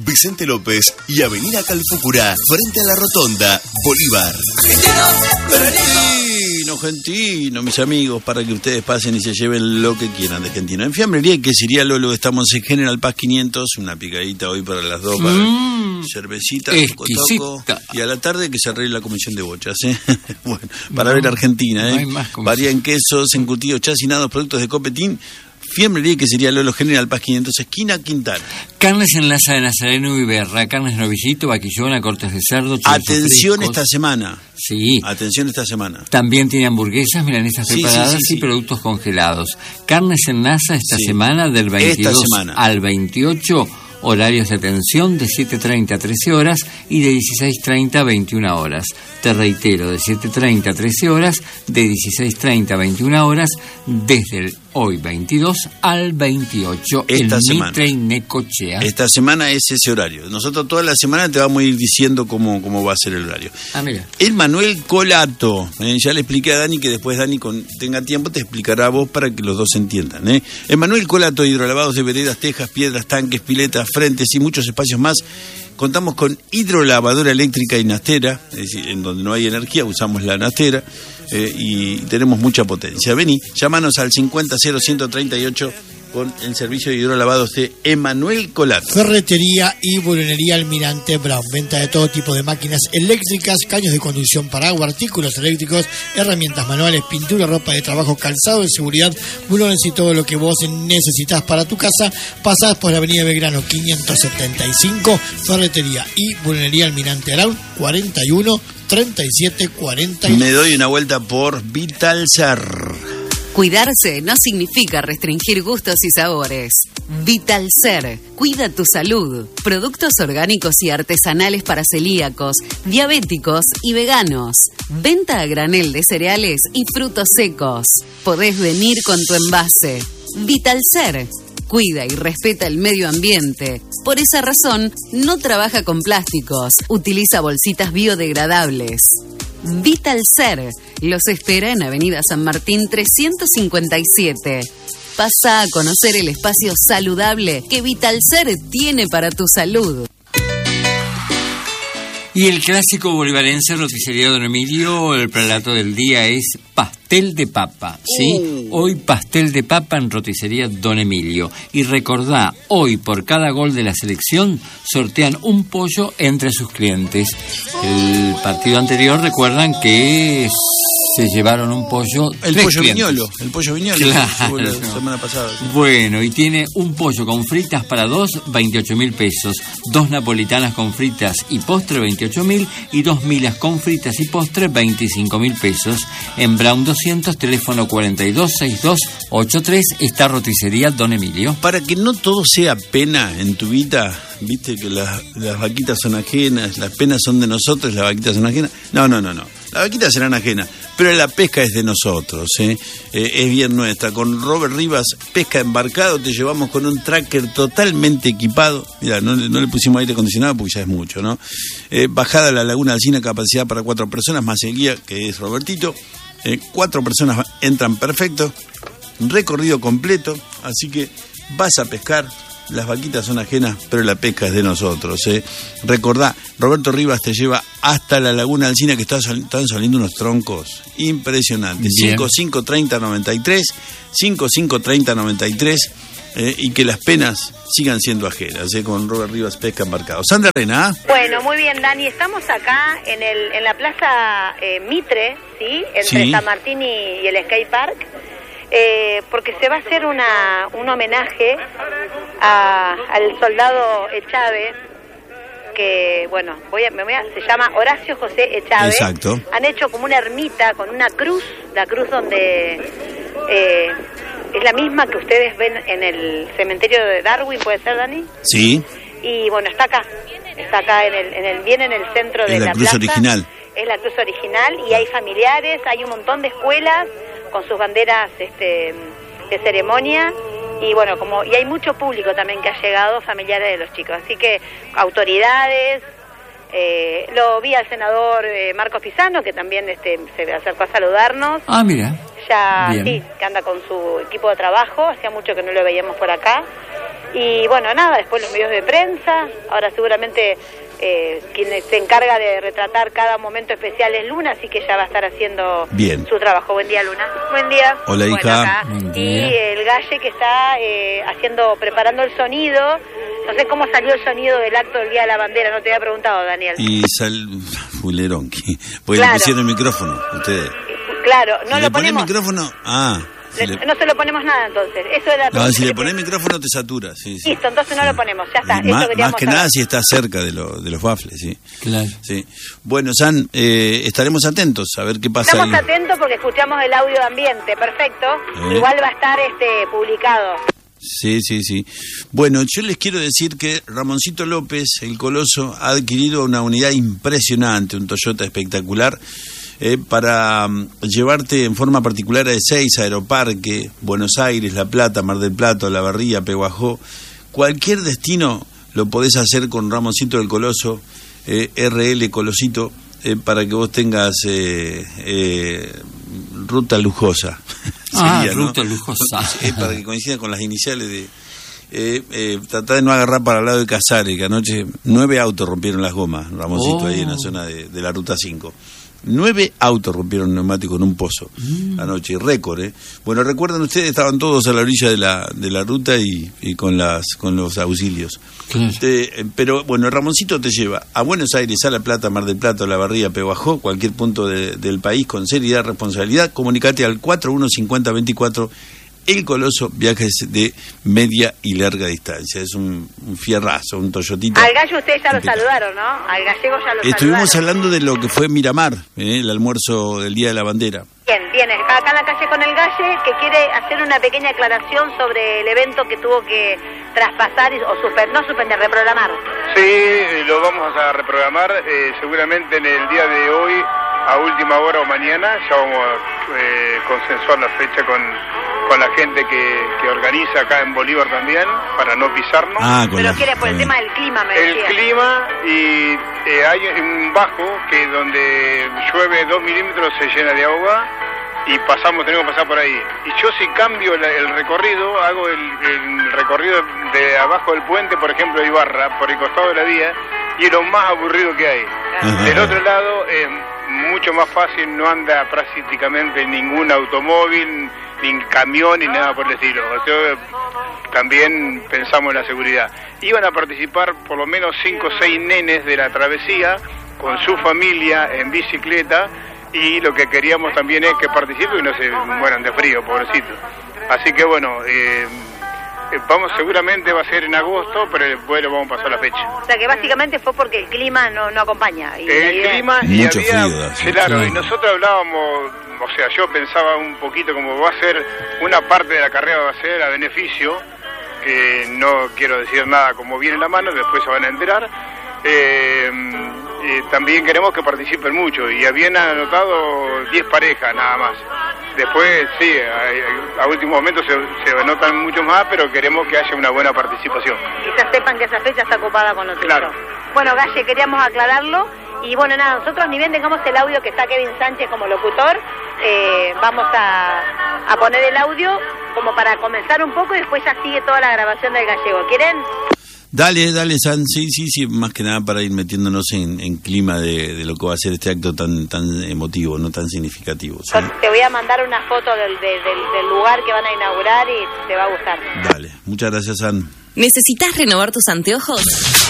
Vicente López y Avenida Calfucurá, frente a la Rotonda, Bolívar. Argentino, mis amigos, para que ustedes pasen y se lleven lo que quieran de Argentina. En Fiambrería y Quesería Lolo estamos en General Paz 500, una picadita hoy para las dos, para cervecita, cotoco, y a la tarde que se arregle la comisión de bochas, bueno, para ver Argentina, no hay más varía en quesos, encurtidos, chacinados, productos de Copetín. Fiambrería que sería Lolo, General Paz 500, esquina Quintana. Carnes en Laza de Nazareno y Berra, carnes novillito, vaquillona, cortes de cerdo, atención frescos. Esta semana. Sí. Atención esta semana. También tiene hamburguesas, milanesas preparadas y productos congelados. Carnes en Laza esta semana del 22 al 28, horarios de atención de 7:30 a 13 horas y de 16:30 a 21 horas. Te reitero, de 7:30 a 13 horas, de 16:30 a 21 horas, desde el hoy 22 al 28, esta el semana. Mitre y Necochea. Esta semana es ese horario. Nosotros toda la semana te vamos a ir diciendo cómo va a ser el horario. Ah, mira. El Manuel Colato. Ya le expliqué a Dani que después Dani, tenga tiempo, te explicará a vos para que los dos entiendan. El Manuel Colato, hidrolavados de veredas, tejas, piedras, tanques, piletas, frentes y muchos espacios más. Contamos con hidrolavadora eléctrica y nastera, es decir, en donde no hay energía usamos la nastera y tenemos mucha potencia. Vení, llámanos al 50-0138 con el servicio de hidrolavados de Emanuel Colato. Ferretería y bulonería Almirante Brown. Venta de todo tipo de máquinas eléctricas, caños de conducción para agua, artículos eléctricos, herramientas manuales, pintura, ropa de trabajo, calzado de seguridad, bulones y todo lo que vos necesitas para tu casa. Pasás por la avenida Belgrano 575, Ferretería y bulonería Almirante Brown, 41 37 40. Me doy una vuelta por Vitalsar. Cuidarse no significa restringir gustos y sabores. Vitalser, cuida tu salud. Productos orgánicos y artesanales para celíacos, diabéticos y veganos. Venta a granel de cereales y frutos secos. Podés venir con tu envase. Vitalser, cuida y respeta el medio ambiente. Por esa razón, no trabaja con plásticos. Utiliza bolsitas biodegradables. Vitalser los espera en Avenida San Martín 357. Pasa a conocer el espacio saludable que Vitalser tiene para tu salud. Y el clásico bolivarense, roticería Don Emilio, el plato del día es pastel de papa, ¿sí? Hoy pastel de papa en roticería Don Emilio. Y recordá, hoy por cada gol de la selección sortean un pollo entre sus clientes. El partido anterior, recuerdan que se llevaron un pollo. El pollo Viñolo, claro. La semana pasada. Sí. Bueno, y tiene un pollo con fritas para dos, 28.000 pesos. 2 napolitanas con fritas y postre, 28.000. Y 2 milas con fritas y postre, 25.000 pesos. En Brown 200, teléfono 426283, está roticería Don Emilio. Para que no todo sea pena en tu vida, viste que las vaquitas son ajenas, las penas son de nosotros, las vaquitas son ajenas. No. Las vaquitas serán ajenas, pero la pesca es de nosotros, es bien nuestra. Con Robert Rivas, pesca embarcado, te llevamos con un tracker totalmente equipado. Mira, no le pusimos aire acondicionado porque ya es mucho, ¿no? Bajada a la Laguna Alsina, capacidad para 4 personas, más el guía, que es Robertito. 4 personas entran perfecto, recorrido completo, así que vas a pescar. Las vaquitas son ajenas, pero la pesca es de nosotros. Recordá, Roberto Rivas te lleva hasta la Laguna Alsina, que están saliendo unos troncos impresionantes. 553093, 553093, y que las penas sigan siendo ajenas, con Robert Rivas Pesca Embarcado. Sandra Rena. Bueno, muy bien, Dani. Estamos acá en la plaza Mitre, ¿sí? Entre San Martín y el Skate Park. Porque se va a hacer un homenaje al soldado Echave, que bueno, se llama Horacio José Echave. Exacto. Han hecho como una ermita con una cruz, la cruz donde es la misma que ustedes ven en el cementerio de Darwin, ¿puede ser, Dani? Sí. Y bueno, está acá bien en el centro de la plaza. Original. Es la cruz original y hay familiares, hay un montón de escuelas con sus banderas de ceremonia y bueno, y hay mucho público también que ha llegado, familiares de los chicos, así que autoridades, lo vi al senador Marcos Pisano, que también se acercó a saludarnos. Ah, mira. Ya, bien. Sí, que anda con su equipo de trabajo, hacía mucho que no lo veíamos por acá. Y bueno, nada, después los medios de prensa, ahora seguramente quien se encarga de retratar cada momento especial es Luna, así que ya va a estar haciendo su trabajo. Buen día, Luna. Buen día. Hola, hija. Bueno, y el Galle que está preparando el sonido. No sé cómo salió el sonido del acto del Día de la Bandera, no te había preguntado, Daniel. Y fulerón, porque le pusieron el micrófono, ustedes. Claro, no si lo le ponemos. El micrófono, no se lo ponemos nada entonces. Eso era si le pones el micrófono te satura. Sí. Listo, entonces no lo ponemos, ya está. Más que nada si está cerca de los baffles, sí. Claro. Sí. Bueno, San, estaremos atentos a ver qué pasa. Estamos atentos porque escuchamos el audio de ambiente, perfecto. Igual va a estar publicado. Sí. Bueno, yo les quiero decir que Ramoncito López, el Coloso, ha adquirido una unidad impresionante, un Toyota espectacular, para llevarte en forma particular a Ezeiza, Aeroparque, Buenos Aires, La Plata, Mar del Plata, La Barría, Pehuajó. Cualquier destino lo podés hacer con Ramoncito del Coloso, RL Colosito, para que vos tengas ruta lujosa. Sería, ruta lujosa. Para que coincida con las iniciales de... tratar de no agarrar para el lado de Casares, que anoche 9 autos rompieron las gomas, Ramoncito, ahí en la zona de la Ruta 5. 9 autos rompieron neumáticos en un pozo anoche, récord, Bueno, recuerden ustedes, estaban todos a la orilla de la ruta y con los auxilios. Claro. Pero bueno, Ramoncito te lleva a Buenos Aires, a La Plata, Mar del Plata, La Barría, Pehuajó, cualquier punto del país con seriedad, responsabilidad. Comunicate al 415024. El Coloso, viajes de media y larga distancia. Es un fierrazo, un Toyotita. Al Gallo ustedes ya lo saludaron, ¿no? Al gallego ya lo Estuvimos saludaron. hablando de lo que fue Miramar, el almuerzo del Día de la Bandera. Bien, acá en la calle con el Galle, que quiere hacer una pequeña aclaración sobre el evento que tuvo que traspasar reprogramar. Sí, lo vamos a reprogramar seguramente en el día de hoy, a última hora o mañana. Ya vamos a consensuar la fecha con la gente que organiza acá en Bolívar también, para no pisarnos. Pero que era por el tema del clima, me decía. El clima, y hay un bajo que donde llueve 2 milímetros se llena de agua y tenemos que pasar por ahí. Y yo si cambio el recorrido, hago el recorrido de abajo del puente, por ejemplo, de Ibarra, por el costado de la vía, y es lo más aburrido que hay. Del otro lado es mucho más fácil, no anda prácticamente ningún automóvil, ni camión, ni nada por el estilo. O sea, también pensamos en la seguridad. Iban a participar por lo menos 5 o 6 nenes de la travesía con su familia en bicicleta, y lo que queríamos también es que participen y no se mueran de frío, pobrecitos. Así que bueno, seguramente va a ser en agosto, pero después lo vamos a pasar la fecha. O sea que básicamente fue porque el clima no acompaña. El clima y mucho había frío, claro, y nosotros hablábamos, o sea, yo pensaba un poquito como va a ser, una parte de la carrera va a ser a beneficio, que no quiero decir nada como viene en la mano, después se van a enterar. También queremos que participen mucho, y habían anotado 10 parejas nada más. Después sí, a último momento se anotan mucho más, pero queremos que haya una buena participación. Quizás sepan que esa fecha está ocupada con nosotros. Claro. Bueno, Galle, queríamos aclararlo. Y bueno, nada, nosotros ni bien tengamos el audio que está Kevin Sánchez como locutor, vamos a poner el audio como para comenzar un poco, y después ya sigue toda la grabación del gallego. ¿Quieren? Dale, San, sí, más que nada para ir metiéndonos en clima de lo que va a ser este acto tan emotivo, no tan significativo, ¿sí? Te voy a mandar una foto del lugar que van a inaugurar y te va a gustar. Dale, muchas gracias, San. ¿Necesitas renovar tus anteojos?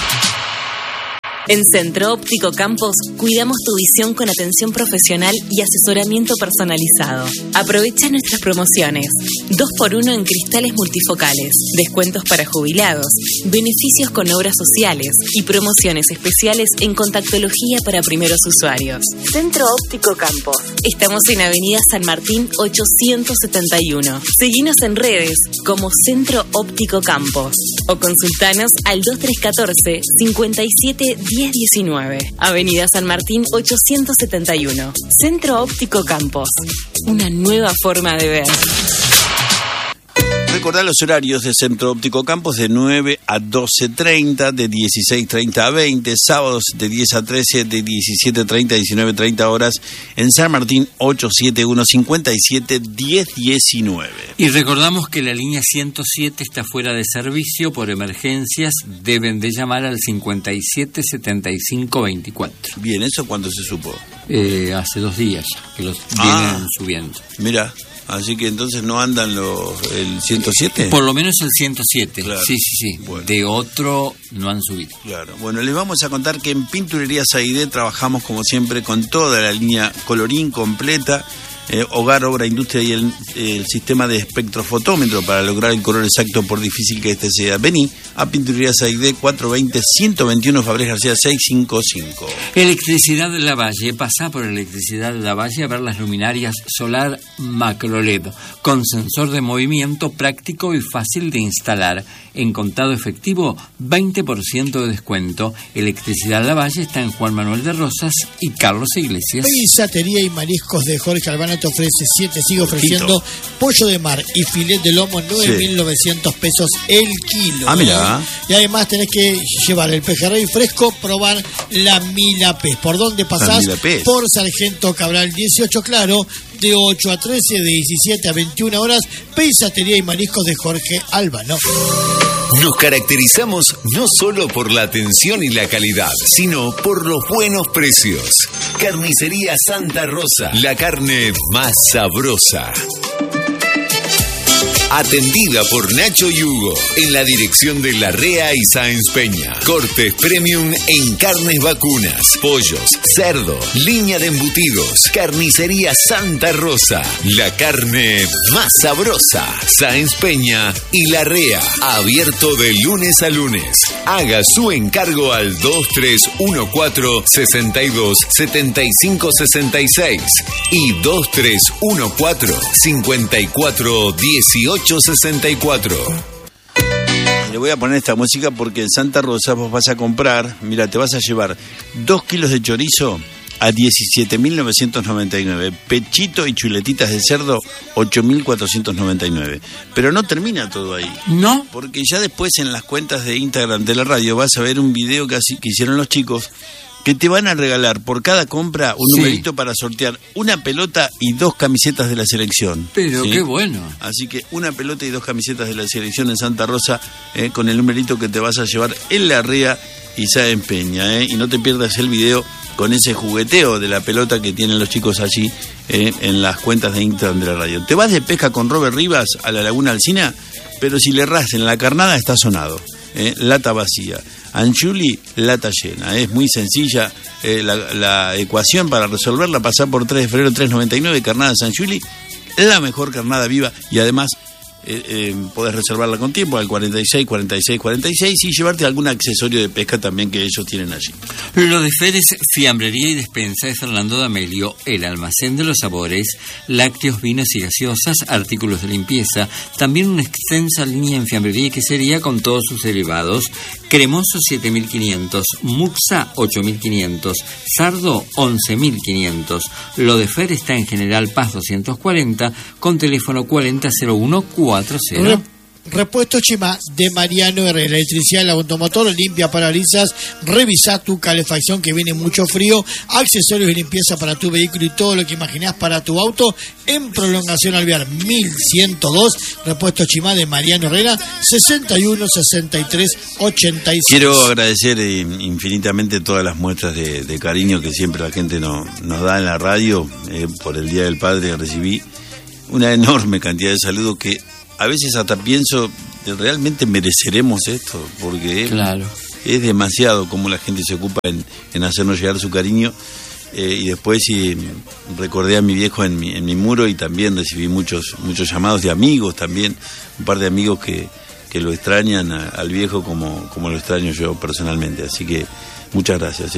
En Centro Óptico Campos cuidamos tu visión con atención profesional y asesoramiento personalizado. Aprovecha nuestras promociones: 2x1 en cristales multifocales, descuentos para jubilados, beneficios con obras sociales y promociones especiales en contactología para primeros usuarios. Centro Óptico Campos. Estamos en Avenida San Martín 871. Seguinos en redes como Centro Óptico Campos o consultanos al 2314 57 1019. Avenida San Martín 871. Centro Óptico Campos. Una nueva forma de ver. recordar los horarios de Centro Óptico Campos de 9 a 12:30, de 16:30 a 20, sábados de 10 a 13, de 17:30 a 19:30 horas, en San Martín 871-57-1019. Y recordamos que la línea 107 está fuera de servicio por emergencias, deben de llamar al 57-75-24. Bien, ¿eso cuándo se supo? Hace 2 días que los vienen subiendo. Mira. Así que entonces no andan el 107. Por lo menos el 107. Claro. Sí. Bueno. De otro no han subido. Claro. Bueno, les vamos a contar que en Pinturería Saidé trabajamos como siempre con toda la línea colorín completa. Hogar, obra, industria y el sistema de espectrofotómetro para lograr el color exacto por difícil que este sea. Vení a Pinturería Saidé, 420-121 Fabrés García 655. Electricidad de la Valle. Pasá por Electricidad de la Valle a ver las luminarias solar macro-LED con sensor de movimiento práctico y fácil de instalar. En contado efectivo, 20% de descuento. Electricidad de la Valle está en Juan Manuel de Rosas y Carlos Iglesias. Pizzatería y mariscos de Jorge Albana te ofrece, sigue ofreciendo pollo de mar y filet de lomo, 9.900 pesos el kilo. Ah, mira. Y además tenés que llevar el pejerrey fresco, probar la Milapés. ¿Por dónde pasás? Por Sargento Cabral 18, claro, de 8 a 13, de 17 a 21 horas, Pizzatería y mariscos de Jorge Albano. Nos caracterizamos no solo por la atención y la calidad, sino por los buenos precios. Carnicería Santa Rosa, la carne más sabrosa. Atendida por Nacho y Hugo, en la dirección de Larrea y Sáenz Peña. Cortes premium en carnes vacunas, pollos, cerdo, línea de embutidos. Carnicería Santa Rosa, la carne más sabrosa. Sáenz Peña y Larrea, abierto de lunes a lunes. Haga su encargo al 2314-627566 y 2314-541864. Le voy a poner esta música porque en Santa Rosa vos vas a comprar, mira, te vas a llevar 2 kilos de chorizo a 17.999, pechito y chuletitas de cerdo 8.499. Pero no termina todo ahí. ¿No? Porque ya después en las cuentas de Instagram de la radio vas a ver un video que hicieron los chicos, que te van a regalar por cada compra un numerito para sortear una pelota y 2 camisetas de la selección. Pero qué bueno. Así que una pelota y 2 camisetas de la selección en Santa Rosa, con el numerito que te vas a llevar en Larrea y Sáenz Peña. Y no te pierdas el video con ese jugueteo de la pelota que tienen los chicos allí en las cuentas de Instagram de la radio. Te vas de pesca con Robert Rivas a la Laguna Alsina, pero si le erras en la carnada está sonado. Lata vacía. Anchuli, lata llena. Es muy sencilla la ecuación para resolverla. Pasar por 3 de febrero 399, carnada Anchuli, la mejor carnada viva, y además podés reservarla con tiempo al 46 46 46 y llevarte algún accesorio de pesca también que ellos tienen allí. Lo de Férez, fiambrería y despensa de Fernando D'Amelio, el almacén de los sabores, lácteos, vinos y gaseosas, artículos de limpieza, también una extensa línea en fiambrería y quesería con todos sus derivados, cremoso 7.500, muxa 8.500, sardo 11.500. Lo de Férez está en General Paz 240 con teléfono 400140. Repuesto Chimá de Mariano Herrera, electricidad del automotor, limpia parabrisas, revisa tu calefacción que viene mucho frío, accesorios de limpieza para tu vehículo y todo lo que imaginás para tu auto en Prolongación Alvear 1102, Repuesto Chimá de Mariano Herrera, 61 63 86. Quiero agradecer infinitamente todas las muestras de cariño que siempre la gente nos da en la radio. Por el Día del Padre recibí una enorme cantidad de saludos que a veces hasta pienso, ¿realmente mereceremos esto? Porque claro, es demasiado como la gente se ocupa en hacernos llegar su cariño. Y después recordé a mi viejo en mi muro y también recibí muchos llamados de amigos también, un par de amigos que lo extrañan al viejo como lo extraño yo personalmente. Así que muchas gracias.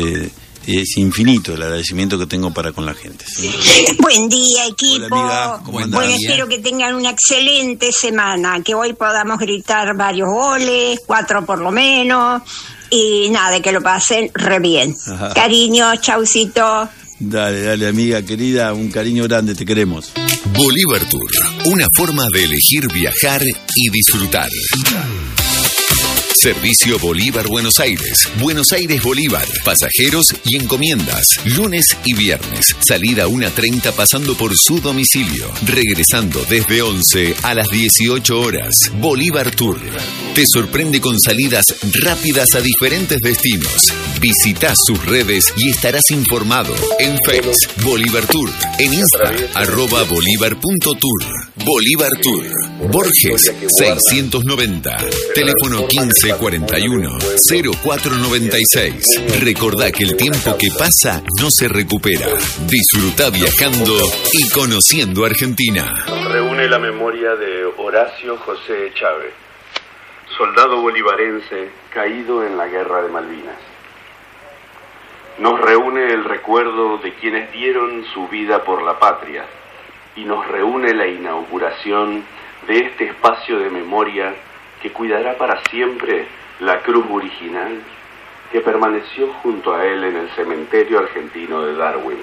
Es infinito el agradecimiento que tengo para con la gente. ¿Sí? Buen día, equipo. Hola, amiga. ¿Cómo andás? Bueno, espero que tengan una excelente semana, que hoy podamos gritar varios goles, 4 por lo menos, y nada, que lo pasen re bien. Ajá. Cariño, chaucito. Dale, amiga querida, un cariño grande, te queremos. Bolívar Tour, una forma de elegir viajar y disfrutar. Servicio Bolívar Buenos Aires, Buenos Aires Bolívar, pasajeros y encomiendas, lunes y viernes, salida 1:30 pasando por su domicilio, regresando desde 11 a las 18 horas. Bolívar Tour te sorprende con salidas rápidas a diferentes destinos. Visita sus redes y estarás informado. En Face, Bolívar Tour, en Insta, @bolívar.tour. Bolívar Tour, Borges 690, teléfono 1541-0496. Recordá que el tiempo que pasa no se recupera. Disfruta viajando y conociendo Argentina. Reúne la memoria de Horacio José Chávez, soldado bolivarense caído en la Guerra de Malvinas. Nos reúne el recuerdo de quienes dieron su vida por la patria y nos reúne la inauguración de este espacio de memoria que cuidará para siempre la cruz original que permaneció junto a él en el cementerio argentino de Darwin.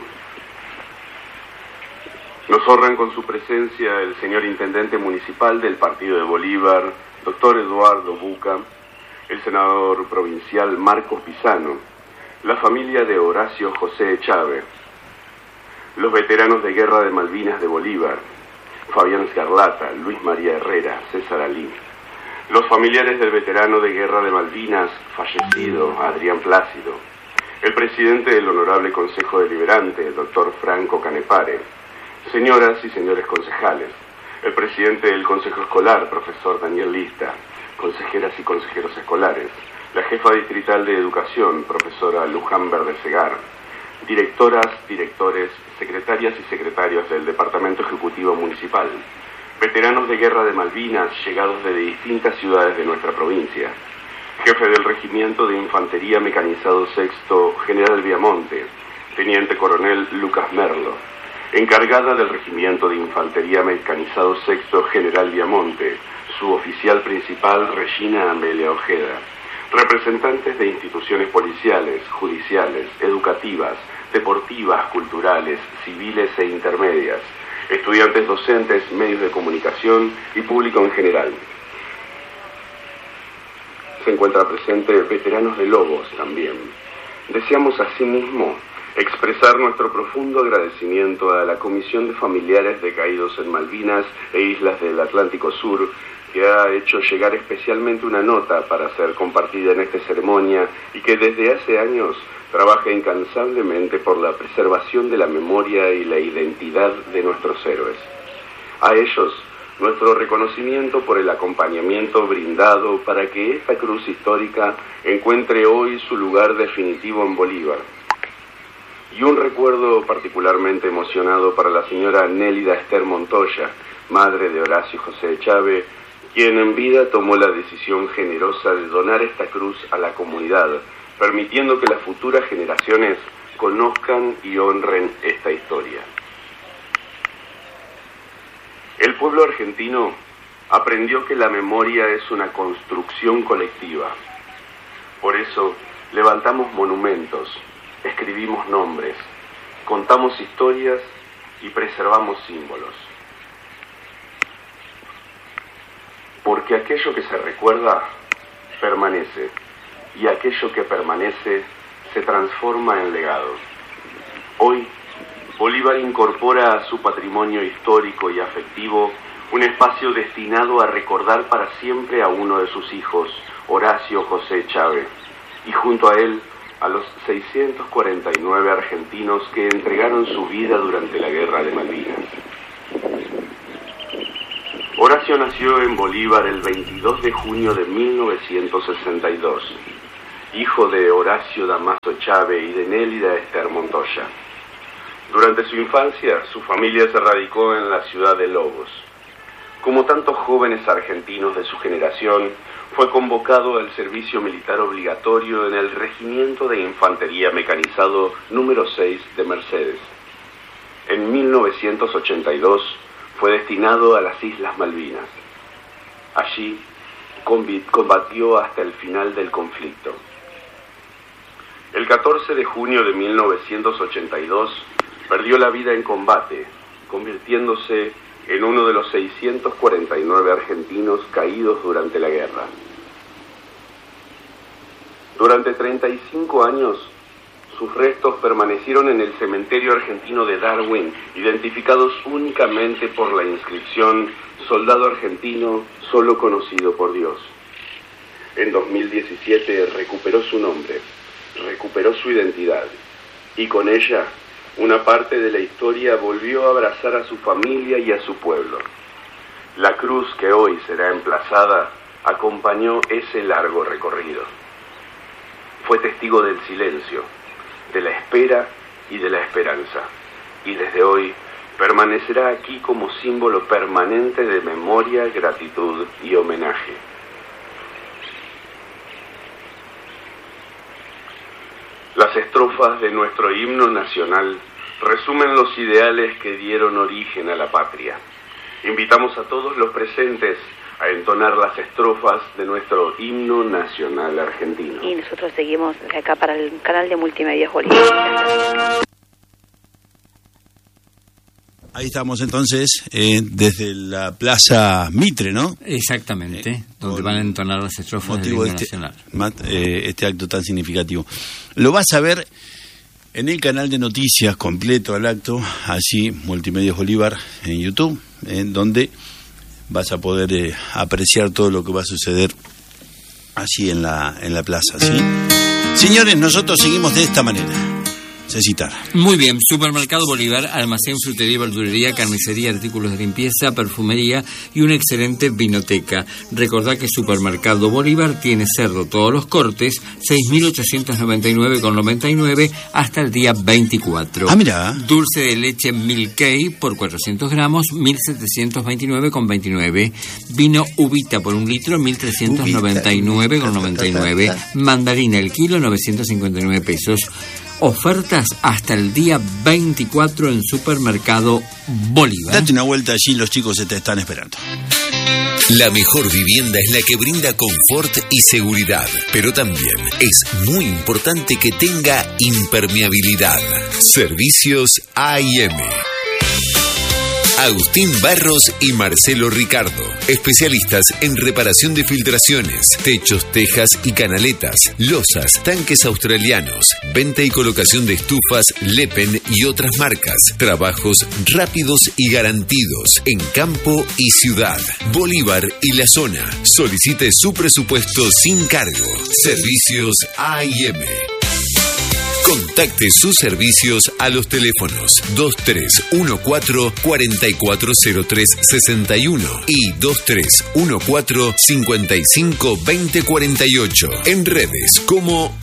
Nos honran con su presencia el señor Intendente Municipal del Partido de Bolívar, doctor Eduardo Buca, el senador provincial Marcos Pisano, la familia de Horacio José Chávez, los veteranos de Guerra de Malvinas de Bolívar, Fabián Scarlata, Luis María Herrera, César Alí, los familiares del veterano de Guerra de Malvinas fallecido, Adrián Plácido, el presidente del Honorable Consejo Deliberante, el doctor Franco Canepare, señoras y señores concejales, el presidente del Consejo Escolar, profesor Daniel Lista, consejeras y consejeros escolares, la jefa distrital de Educación, profesora Luján Verdesegar, directoras, directores, secretarias y secretarios del Departamento Ejecutivo Municipal, veteranos de Guerra de Malvinas llegados de distintas ciudades de nuestra provincia, jefe del Regimiento de Infantería Mecanizado Sexto, General Viamonte, Teniente Coronel Lucas Merlo, encargada del Regimiento de Infantería Mecanizado Sexto, General Viamonte, su oficial principal Regina Amelia Ojeda, representantes de instituciones policiales, judiciales, educativas, deportivas, culturales, civiles e intermedias, estudiantes docentes, medios de comunicación y público en general. Se encuentra presente veteranos de Lobos también. Deseamos asimismo expresar nuestro profundo agradecimiento a la Comisión de Familiares de Caídos en Malvinas e Islas del Atlántico Sur, que ha hecho llegar especialmente una nota para ser compartida en esta ceremonia y que desde hace años trabaja incansablemente por la preservación de la memoria y la identidad de nuestros héroes. A ellos, nuestro reconocimiento por el acompañamiento brindado para que esta cruz histórica encuentre hoy su lugar definitivo en Bolívar. Y un recuerdo particularmente emocionado para la señora Nélida Esther Montoya, madre de Horacio José Chávez, quien en vida tomó la decisión generosa de donar esta cruz a la comunidad, permitiendo que las futuras generaciones conozcan y honren esta historia. El pueblo argentino aprendió que la memoria es una construcción colectiva. Por eso levantamos monumentos, escribimos nombres, contamos historias y preservamos símbolos. Porque aquello que se recuerda permanece, y aquello que permanece se transforma en legado. Hoy, Bolívar incorpora a su patrimonio histórico y afectivo un espacio destinado a recordar para siempre a uno de sus hijos, Horacio José Chávez, y junto a él a los 649 argentinos que entregaron su vida durante la Guerra de Malvinas. Horacio nació en Bolívar el 22 de junio de 1962, hijo de Horacio Damaso Chávez y de Nélida Esther Montoya. Durante su infancia, su familia se radicó en la ciudad de Lobos. Como tantos jóvenes argentinos de su generación, fue convocado al servicio militar obligatorio en el Regimiento de Infantería Mecanizado número 6 de Mercedes. En 1982 fue destinado a las Islas Malvinas. Allí combatió hasta el final del conflicto. El 14 de junio de 1982 perdió la vida en combate, convirtiéndose en uno de los 649 argentinos caídos durante la guerra. Durante 35 años, sus restos permanecieron en el cementerio argentino de Darwin, identificados únicamente por la inscripción "Soldado argentino, solo conocido por Dios". En 2017 recuperó su nombre, recuperó su identidad, y con ella, una parte de la historia volvió a abrazar a su familia y a su pueblo. La cruz que hoy será emplazada acompañó ese largo recorrido. Fue testigo del silencio, de la espera y de la esperanza, y desde hoy permanecerá aquí como símbolo permanente de memoria, gratitud y homenaje. Las estrofas de nuestro himno nacional resumen los ideales que dieron origen a la patria. Invitamos a todos los presentes a entonar las estrofas de nuestro himno nacional argentino. Y nosotros seguimos acá para el canal de Multimedios Bolívar. Ahí estamos entonces, desde la Plaza Mitre, ¿no? Exactamente, donde van a entonar las estrofas del himno nacional. Este acto tan significativo. Lo vas a ver en el canal de noticias completo al acto, así, Multimedios Bolívar, en YouTube, donde vas a poder apreciar todo lo que va a suceder allí en la plaza, ¿sí? Señores, nosotros seguimos de esta manera. Cecitar. Muy bien, Supermercado Bolívar, almacén, frutería, verdulería, carnicería, artículos de limpieza, perfumería y una excelente vinoteca. Recordá que Supermercado Bolívar tiene cerdo todos los cortes, 6.899,99 hasta el día 24. Ah, mira. Dulce de leche Milkey por 400 gramos, 1.729,29. Vino Uvita por 1 litro, 1.399,99. Mandarina el kilo, 959 pesos. Ofertas hasta el día 24 en Supermercado Bolívar. Date una vuelta allí, los chicos se te están esperando. La mejor vivienda es la que brinda confort y seguridad, pero también es muy importante que tenga impermeabilidad. Servicios A&M. Agustín Barros y Marcelo Ricardo, especialistas en reparación de filtraciones, techos, tejas y canaletas, losas, tanques australianos, venta y colocación de estufas, Lepen y otras marcas, trabajos rápidos y garantidos en campo y ciudad, Bolívar y la zona. Solicite su presupuesto sin cargo. Servicios A&M. Contacte sus servicios a los teléfonos 2314-440361 y 2314-552048. En redes como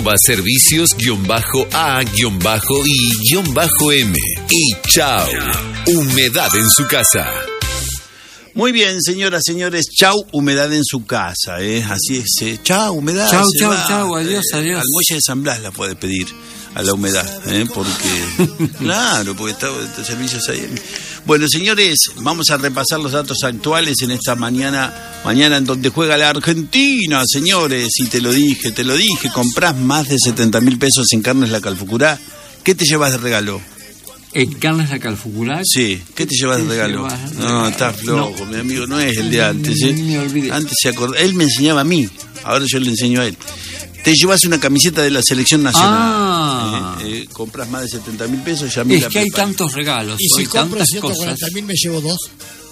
@servicios_A_I_M. Y chao, humedad en su casa. Muy bien, señoras, señores, chau, humedad en su casa, así es, chau, humedad. Chau, adiós, adiós. Al muelle de San Blas la puede pedir a la humedad, porque, claro, porque está servicios ahí. Bueno, señores, vamos a repasar los datos actuales en esta mañana en donde juega la Argentina, señores, y te lo dije, comprás más de 70.000 pesos en Carnes La Calfucurá, ¿qué te llevas de regalo? ¿En Carnes La Calfucurá? Sí, ¿qué te llevas de regalo? No, estás flojo, mi amigo, no es el de antes. Me olvidé. Antes se acordó, él me enseñaba a mí, ahora yo le enseño a él. Te llevas una camiseta de la selección nacional. Compras más de 70.000 pesos, ya es que hay tantos regalos. Y si compro 140.000 me llevo 2.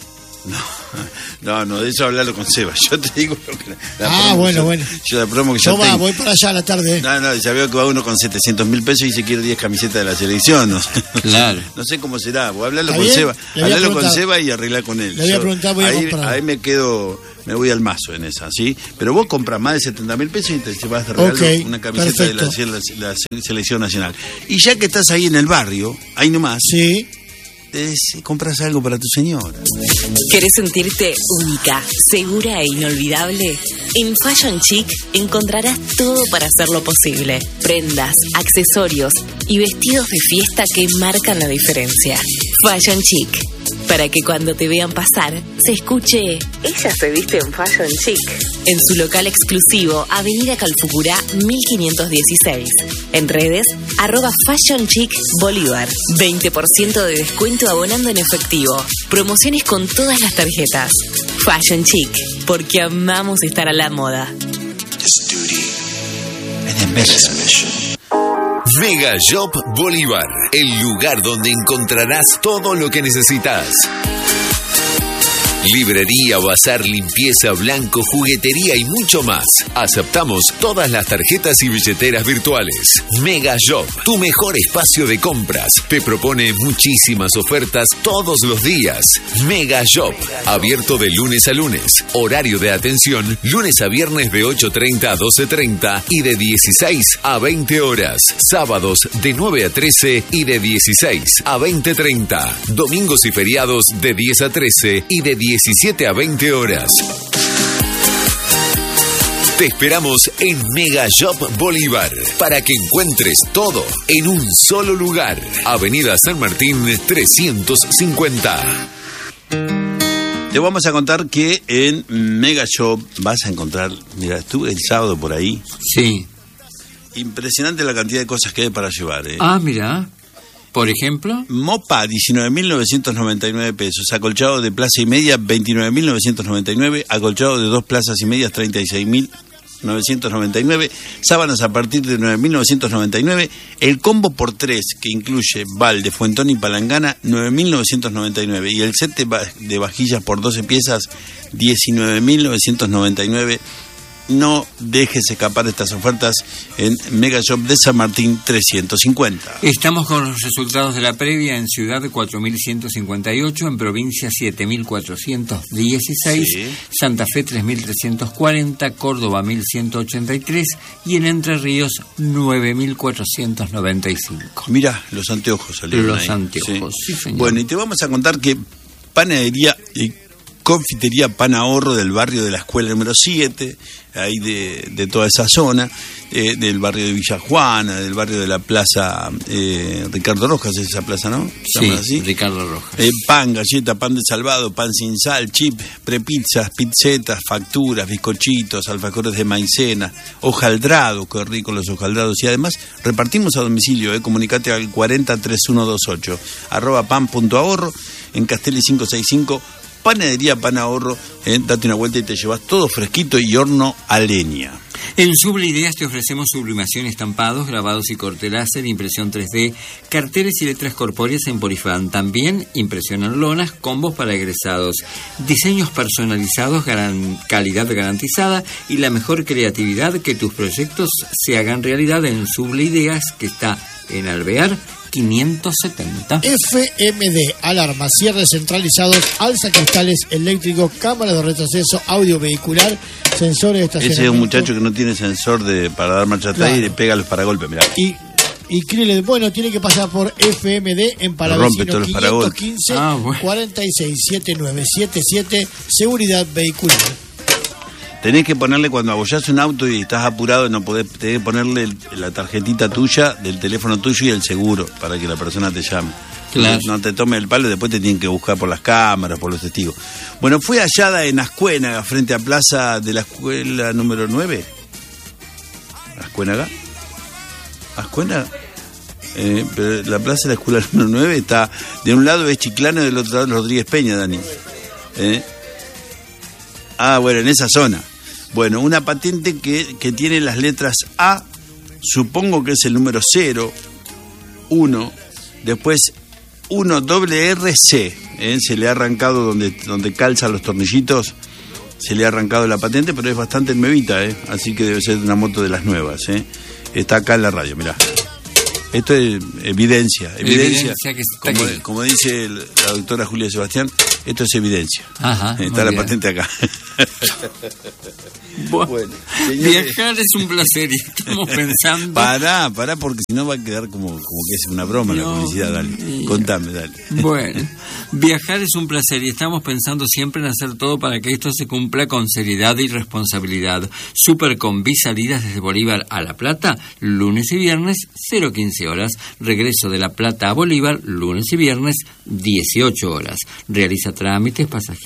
No, de eso hablarlo con Seba. Yo te digo lo que bueno. Yo la promo que yo tengo. Voy para allá a la tarde. No, ya veo que va uno con 700.000 pesos y se quiere 10 camisetas de la selección. No sé, claro. No sé cómo será. Voy a hablarlo con Seba. Hablarlo con Seba y arreglar con él. Le voy a preguntar, voy a comprar. Ahí me voy al mazo en esa, ¿sí? Pero vos compras más de 70.000 pesos y te llevas de regalo una camiseta de la selección nacional. Y ya que estás ahí en el barrio, ahí nomás. Sí. Compras algo para tu señora. ¿Querés sentirte única, segura e inolvidable? En Fashion Chic encontrarás todo para hacerlo posible. Prendas, accesorios y vestidos de fiesta que marcan la diferencia. Fashion Chic. Para que cuando te vean pasar, se escuche "Ella se viste en Fashion Chic". En su local exclusivo, Avenida Calfucurá 1516. En redes, @Fashion Chic Bolívar. 20% de descuento abonando en efectivo. Promociones con todas las tarjetas. Fashion Chic, porque amamos estar a la moda. Mega Shop Bolívar, el lugar donde encontrarás todo lo que necesitas. Librería, bazar, limpieza, blanco, juguetería y mucho más. Aceptamos todas las tarjetas y billeteras virtuales. Mega Shop, tu mejor espacio de compras. Te propone muchísimas ofertas todos los días. Mega Shop, abierto de lunes a lunes. Horario de atención, lunes a viernes de 8:30 a 12:30 y de 16 a 20 horas. Sábados de 9 a 13 y de 16 a 20:30. Domingos y feriados de 10 a 13 y de 17 a 20 horas. Te esperamos en Mega Shop Bolívar para que encuentres todo en un solo lugar. Avenida San Martín 350. Te vamos a contar que en Mega Shop vas a encontrar, mira, estuve el sábado por ahí. Sí. Impresionante la cantidad de cosas que hay para llevar, ¿eh? Ah, mira. Por ejemplo, Mopa, 19.999 pesos. Acolchado de plaza y media, 29.999. Acolchado de 2 plazas y medias, 36.999. Sábanas a partir de 9.999. El combo por 3, que incluye balde, fuentón y palangana, 9.999. Y el set de vajillas por 12 piezas, 19.999. No dejes escapar estas ofertas en Mega Shop de San Martín 350. Estamos con los resultados de la previa en Ciudad 4158, en Provincia 7416, sí. Santa Fe 3340, Córdoba 1183 y en Entre Ríos 9495. Mira, los anteojos salieron Los ahí. anteojos, sí, señor. Bueno, y te vamos a contar que panadería y confitería Pan Ahorro del barrio de la Escuela número 7, ahí de toda esa zona, del barrio de Villa Juana, del barrio de la Plaza Ricardo Rojas, es esa plaza, ¿no? Sí, así. Ricardo Rojas. Pan, galleta, pan de salvado, pan sin sal, chip, prepizzas, pizzetas, facturas, bizcochitos, alfajores de maicena, hojaldrado, qué rico los hojaldrados, y además repartimos a domicilio, comunicate al 403128, @pan.ahorro, en Castelli 565, Panadería Pan Ahorro, date una vuelta y te llevas todo fresquito y horno a leña. En Sublideas te ofrecemos sublimación, estampados, grabados y corte láser, impresión 3D, carteles y letras corpóreas en Polifan. También impresión en lonas, combos para egresados, diseños personalizados, calidad garantizada y la mejor creatividad, que tus proyectos se hagan realidad en Sublideas, que está en Alvear 570. FMD, alarmas, cierres centralizados, alzacristales eléctricos, cámaras de retroceso, audio vehicular, sensores de estacionamiento. Ese es un muchacho que no tiene sensor para dar marcha atrás, claro, y le pega los paragolpes, mirá. Y Krille, bueno, tiene que pasar por FMD en Palavecino 515 46 7977, seguridad vehicular. Tenés que ponerle, cuando abollás un auto y estás apurado, no tenés que ponerle la tarjetita tuya, del teléfono tuyo y el seguro, para que la persona te llame. Claro. No te tome el palo, después te tienen que buscar por las cámaras, por los testigos. Bueno, fue hallada en Ascuénaga, frente a plaza de la escuela número 9. ¿Ascuénaga? Pero la plaza de la escuela número 9 está, de un lado es Chiclana y del otro lado es Rodríguez Peña, Dani. Bueno, en esa zona. Bueno, una patente que tiene las letras A, supongo que es el número 0, 1, después 1RC, se le ha arrancado donde calza los tornillitos, se le ha arrancado la patente, pero es bastante nuevita, así que debe ser una moto de las nuevas. Está acá en la radio, mirá. Esto es evidencia que como dice la doctora Julia Sebastián, esto es evidencia. Ajá, está la patente acá. Bueno, viajar es un placer y estamos pensando... Pará, porque si no va a quedar como que es una broma la publicidad, dale. Contame, dale. Bueno, viajar es un placer y estamos pensando siempre en hacer todo para que esto se cumpla con seriedad y responsabilidad. Supercombi, salidas desde Bolívar a La Plata, lunes y viernes, 0:15 horas. Regreso de La Plata a Bolívar, lunes y viernes, 18 horas. Realiza trámites, pasajeros